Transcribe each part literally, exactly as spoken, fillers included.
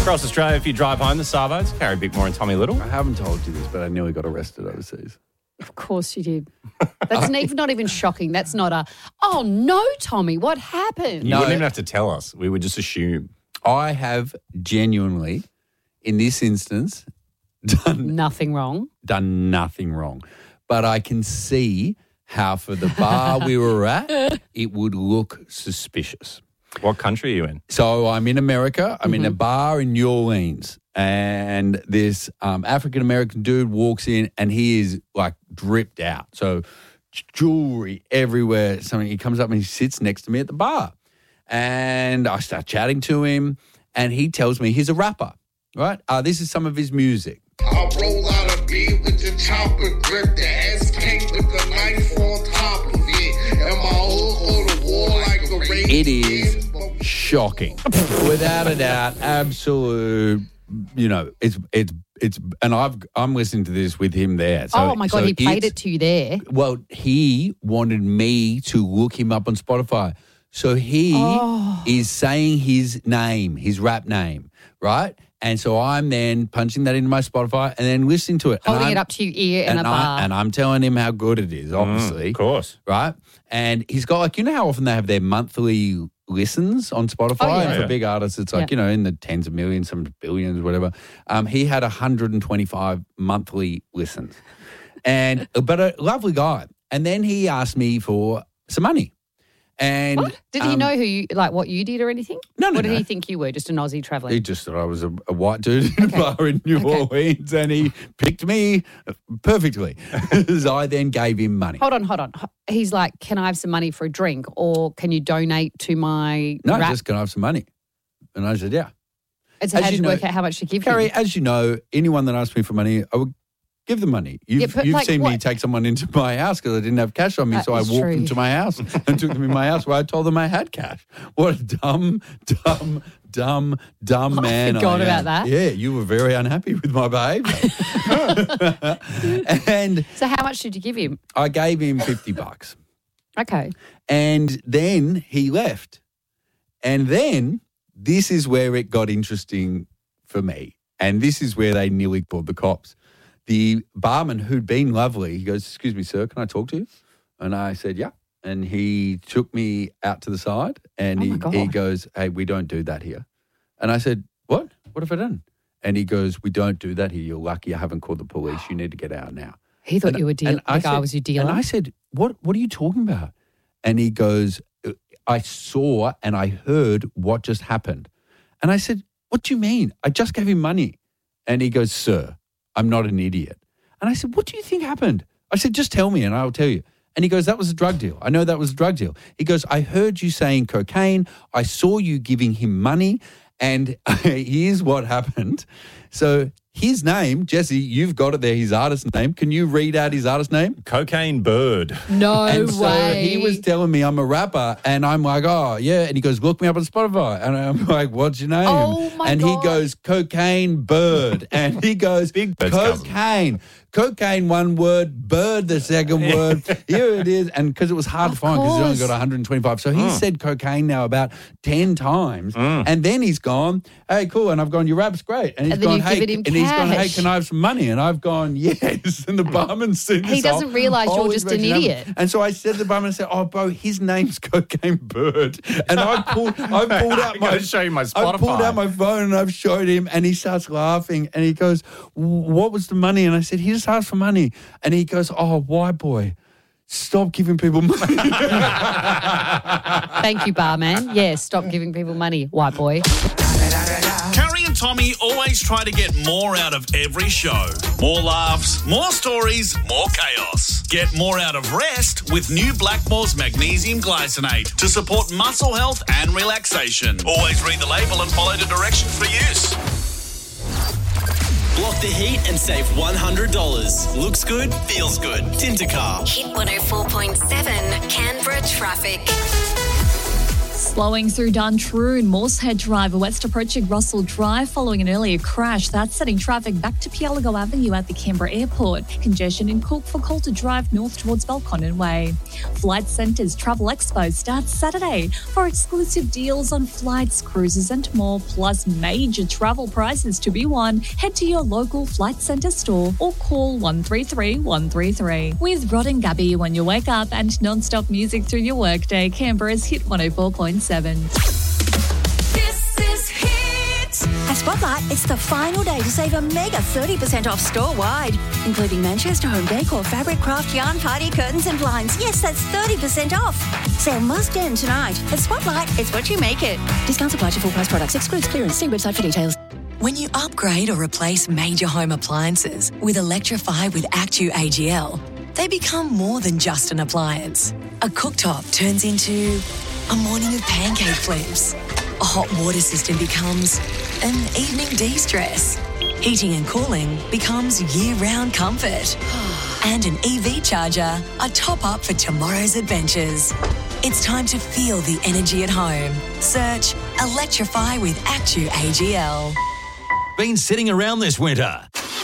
Across Australia, if you drive home, the Savos, Carrie Bickmore and Tommy Little. I haven't told you this, but I nearly got arrested overseas. Of course you did. That's not even shocking. That's not a, oh, no, Tommy, what happened? You No. wouldn't even have to tell us. We would just assume. I have genuinely, in this instance, done Nothing wrong. done nothing wrong. But I can see how for the bar we were at, it would look suspicious. What country are you in? So I'm in America. I'm mm-hmm. in a bar in New Orleans, and this um, African-American dude walks in, and he is like dripped out. So jewelry everywhere. Something. He comes up and he sits next to me at the bar, and I start chatting to him, and he tells me he's a rapper, right? Uh, this is some of his music. I'll roll out a beat with the chopper grip, the S K with the knife on top of it, and my hook on the wall like a race. It is shocking. Without a doubt, absolute, you know, it's, it's, it's, and I've, I'm listening to this with him there. So, oh my God, so he played it to you there. Well, he wanted me to look him up on Spotify. So he Oh. is saying his name, his rap name, right? And so I'm then punching that into my Spotify and then listening to it. And Holding I'm- it up to your ear in and a bar. I, and I'm telling him how good it is, obviously. Mm, of course. Right? And he's got, like, you know how often they have their monthly listens on Spotify? Oh, yeah. And for Yeah. big artists, it's like, Yeah. you know, in the tens of millions, some billions, whatever. Um, he had one hundred twenty-five monthly listens. And, but a lovely guy. And then he asked me for some money. And What? Did he um, know who you, like what you did or anything? No, no, What did no. he think you were? Just an Aussie travelling? He just thought I was a, a white dude in Okay. a bar in New Okay. Orleans, and he picked me perfectly. So I then gave him money. Hold on, hold on. He's like, can I have some money for a drink or can you donate to my No, rap? just can I have some money? And I said, yeah. And so as how did you you work know- out how much to give Carrie, him? as you know, anyone that asks me for money, I would give them money. You've, Yeah, but you've like seen me what- take someone into my house because I didn't have cash on me, That so I is walked true. them to my house and took them in my house where I told them I had cash. What a dumb, dumb, dumb, dumb I man forgot I am. about that. Yeah, you were very unhappy with my behaviour. And So how much did you give him? I gave him fifty bucks. Okay. And then he left. And then this is where it got interesting for me. And this is where they nearly called the cops. The barman, who'd been lovely, he goes, excuse me, sir, can I talk to you? And I said, yeah. And he took me out to the side and Oh, he, my God. he goes, hey, we don't do that here. And I said, what? What have I done? And he goes, we don't do that here. You're lucky I haven't called the police. You need to get out now. He thought And- you were deal- and the guy said- was your dealer. And I said, what, what are you talking about? And he goes, I saw and I heard what just happened. And I said, what do you mean? I just gave him money. And he goes, sir, I'm not an idiot. And I said, what do you think happened? I said, just tell me and I'll tell you. And he goes, that was a drug deal. I know that was a drug deal. He goes, I heard you saying cocaine. I saw you giving him money. And here's what happened. So his name, Jesse, you've got it there, his artist name. Can you read out his artist name? Cocaine Bird. no And so way. he was telling me I'm a rapper, and I'm like, oh, yeah. And he goes, look me up on Spotify. And I'm like, what's your name? Oh, my and God. he goes, Cocaine Bird. And he goes, Big Bird's cousin. cocaine. Cocaine, one word, bird, the second word. Here it is. And because it was hard Of to find because he's only course. got one hundred twenty-five. So he Mm. said cocaine now about ten times. And then he's gone, hey, cool. And I've gone, your rap's great. And he's And then gone, you've hey, given him and he's gone, hey, cash. can I have some money? And I've gone, yes. And the barman's seen this He doesn't whole- realise you're whole just an interaction idiot. happen. And so I said to the barman, I said, oh, bro, his name's Cocaine Bird. And I pulled, I pulled out I'm my, gonna show you my I pulled Spotify. out my phone and I've showed him and he starts laughing and he goes, what was the money? And I said, he just asked for money. And he goes, oh, white boy, stop giving people money. Thank you, barman. Yes, stop giving people money, white boy. Carrie and Tommy always try to get more out of every show. More laughs, more stories, more chaos. Get more out of rest with new Blackmore's Magnesium Glycinate to support muscle health and relaxation. Always read the label and follow the directions for use. Block the heat and save one hundred dollars. Looks good, feels good. Tintercar. Hit one oh four point seven, Canberra traffic. Slowing through Duntroon, Moosehead Drive west approaching Russell Drive following an earlier crash. That's setting traffic back to Pielago Avenue at the Canberra Airport. Congestion in Cook for Coulter Drive north towards Belconnen Way. Flight Centre's Travel Expo starts Saturday for exclusive deals on flights, cruises and more, plus major travel prizes to be won. Head to your local Flight Centre store or call one three three, one three three. With Rod and Gabby when you wake up and non-stop music through your workday, Canberra's Hit one oh four point seven. This is Hit. At Spotlight, it's the final day to save a mega thirty percent off store-wide, including Manchester Home Decor, fabric, craft, yarn, party, curtains and blinds. Yes, that's thirty percent off. Sale must end tonight. At Spotlight, it's what you make it. Discounts apply to full price products. Excludes clearance. See website for details. When you upgrade or replace major home appliances with Electrify with Actu A G L, they become more than just an appliance. A cooktop turns into a morning of pancake flips. A hot water system becomes an evening de-stress. Heating and cooling becomes year-round comfort. And an E V charger, a top-up for tomorrow's adventures. It's time to feel the energy at home. Search Electrify with Actu A G L. Been sitting around this winter?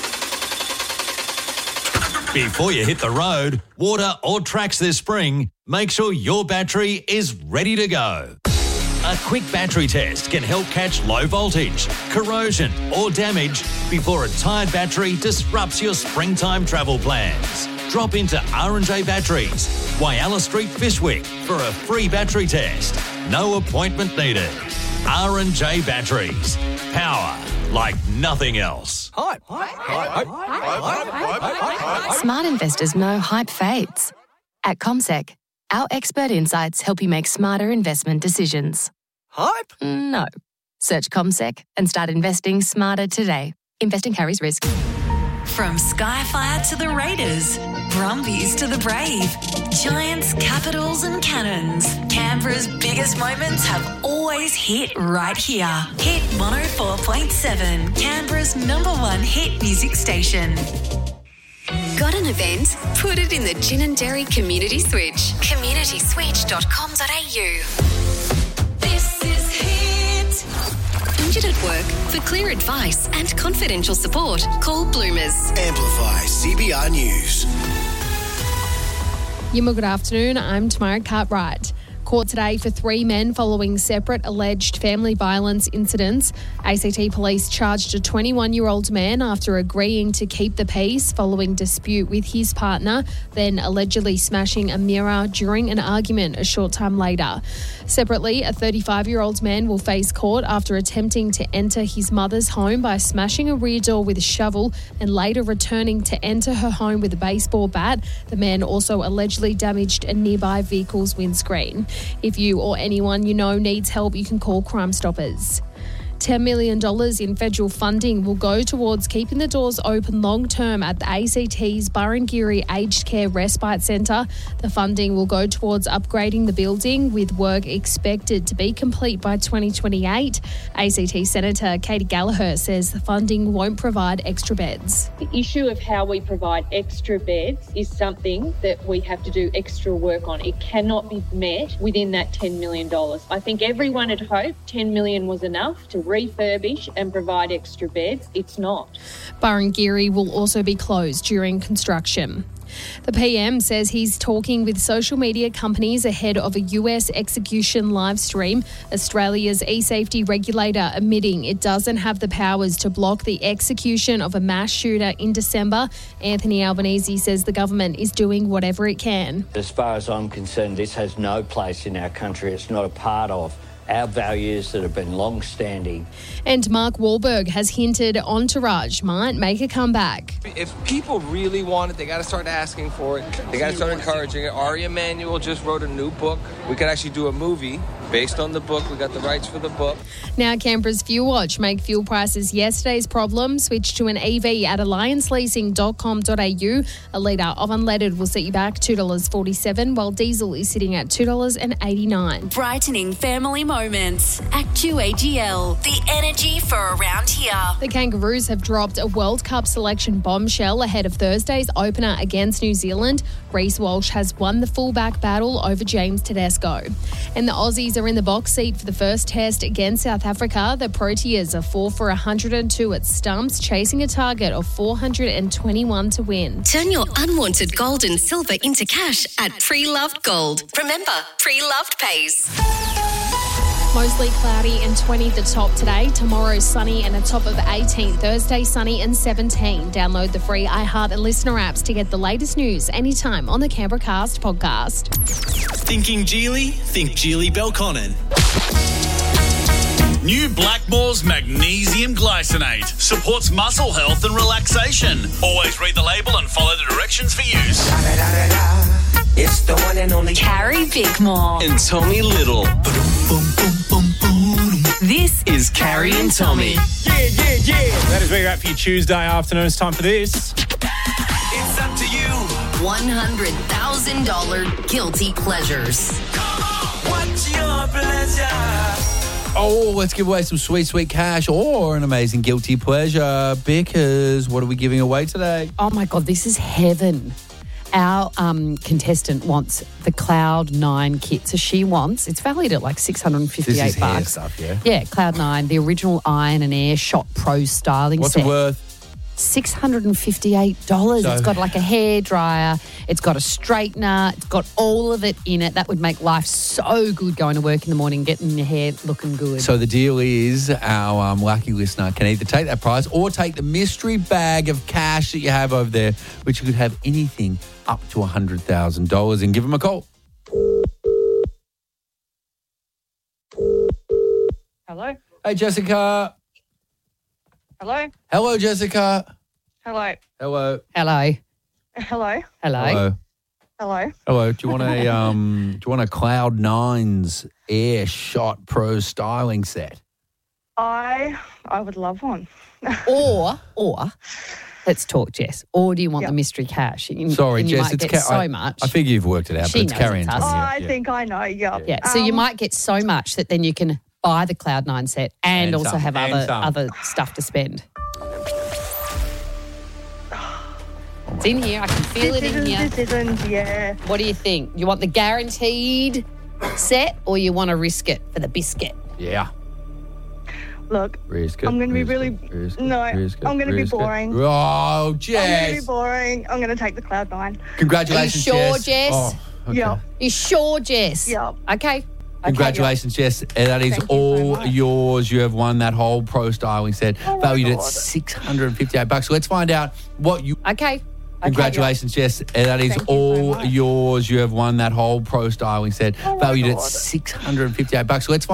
Before you hit the road, water or tracks this spring, make sure your battery is ready to go. A quick battery test can help catch low voltage, corrosion or damage before a tired battery disrupts your springtime travel plans. Drop into R and J Batteries, Whyalla Street, Fishwick for a free battery test. No appointment needed. R and J Batteries. Power like nothing else. Hype. Hype. Hype. Hype. Hype. Smart investors know hype fades. At CommSec, our expert insights help you make smarter investment decisions. Hype? No. Search CommSec and start investing smarter today. Investing carries risk. From Skyfire to the Raiders, Brumbies to the Brave, Giants, Capitals and Cannons, Canberra's biggest moments have always hit right here. Hit one oh four point seven, Canberra's number one hit music station. Got an event? Put it in the Gin and Dairy Community Switch. community switch dot com dot a u. This is Hit. Injured at work? For clear advice and confidential support, call Bloomers. Amplify C B R News. Yimma, good afternoon. I'm Tamara Cartwright. Court today for three men following separate alleged family violence incidents. A C T police charged a twenty-one-year-old man after agreeing to keep the peace following dispute with his partner, then allegedly smashing a mirror during an argument a short time later. Separately, a thirty-five-year-old man will face court after attempting to enter his mother's home by smashing a rear door with a shovel and later returning to enter her home with a baseball bat. The man also allegedly damaged a nearby vehicle's windscreen. If you or anyone you know needs help, you can call Crime Stoppers. ten million dollars in federal funding will go towards keeping the doors open long-term at the A C T's Burrangiri Aged Care Respite Centre. The funding will go towards upgrading the building, with work expected to be complete by twenty twenty-eight. A C T Senator Katie Gallagher says the funding won't provide extra beds. The issue of how we provide extra beds is something that we have to do extra work on. It cannot be met within that ten million dollars. I think everyone had hoped ten million dollars was enough to refurbish and provide extra beds. It's not. Burrangiri will also be closed during construction. The P M says he's talking with social media companies ahead of a U S execution live stream. Australia's e-safety regulator admitting it doesn't have the powers to block the execution of a mass shooter in December. Anthony Albanese says the government is doing whatever it can. As far as I'm concerned, this has no place in our country. It's not a part of our values that have been long-standing. And Mark Wahlberg has hinted Entourage might make a comeback. If people really want it, they got to start asking for it. They got to start encouraging it. Ari Emanuel just wrote a new book. We could actually do a movie based on the book. We got the rights for the book. Now Canberra's Fuel Watch make fuel prices yesterday's problem. Switch to an E V at alliance leasing dot com dot a u. A litre of unleaded will set you back two dollars forty-seven, while diesel is sitting at two dollars eighty-nine. Brightening family moments. Actu A G L. The energy for around here. The Kangaroos have dropped a World Cup selection bombshell ahead of Thursday's opener against New Zealand. Reece Walsh has won the fullback battle over James Tedesco. And the Aussies are in the box seat for the first test against South Africa. The Proteas are four for one hundred two at stumps, chasing a target of four hundred twenty-one to win. Turn your unwanted gold and silver into cash at Pre-Loved Gold. Remember, Pre-Loved pays. Mostly cloudy and twenty the top today. Tomorrow sunny and a top of eighteen. Thursday sunny and seventeen. Download the free iHeart and Listener apps to get the latest news anytime on the Canberra Cast podcast. Thinking Geely? Think Geely Belconnen. New Blackmore's Magnesium Glycinate supports muscle health and relaxation. Always read the label and follow the directions for use. It's the one and only Carrie Bickmore And Tommy Little. This is Carrie and Tommy. Yeah, yeah, yeah. That is where you're at for your Tuesday afternoon. It's time for this. It's up to you. one hundred thousand dollars Guilty Pleasures. What's your pleasure? Oh, let's give away some sweet, sweet cash or an amazing guilty pleasure. Because what are we giving away today? Oh, my God, this is heaven. Our um, contestant wants the Cloud nine kit. So she wants, it's valued at like six hundred fifty-eight This is hair bucks. stuff, yeah? Yeah, Cloud nine, the original Iron and Air Shot Pro styling What's set. it worth? six hundred fifty-eight dollars. So- It's got like a hair dryer. It's got a straightener. It's got all of it in it. That would make life so good going to work in the morning, getting your hair looking good. So the deal is our um, lucky listener can either take that prize or take the mystery bag of cash that you have over there, which you could have anything up to one hundred thousand dollars, and give them a call. Hello? Hey, Jessica. Hello? Hello, Jessica. Hello? Hello. Hello. Hello? Hello. Hello. Hello? Hello. Do you want a um? Do you want a Cloud Nine's Air Shot Pro styling set? I I would love one. or, or, let's talk, Jess. Or do you want Yep. the mystery cash? You, Sorry, and you Jess. might it's get ca- so I, much. I figure you've worked it out, She but it's knows carrying it's Oh, us. time. I think I know, yeah. Yeah, so you Um, might get so much that then you can buy the Cloud nine set and, And also some, have and other some. other stuff to spend. It's in here. I can feel This it in isn't, here. this isn't, yeah. What do you think? You want the guaranteed set or you want to risk it for the biscuit? Yeah. Look, Risk it, I'm going to be risk really, it, risk it, no, risk it, I'm going to be risk it. boring. Oh, I'm going to Jess. be boring. I'm going to take the Cloud nine. Congratulations, Are you sure, Jess. Jess? Oh, okay. Yep. You sure, Jess? Yep. Okay. Congratulations, Jess. Uh, That is Thank you so all much. yours. You have won that whole pro styling set, Oh my valued at God. six hundred fifty-eight bucks. So let's find out what you. Okay. Congratulations, Jess. Uh, That is Thank you so all much. yours. You have won that whole pro styling set, Oh my valued at God. six hundred fifty-eight bucks. So let's find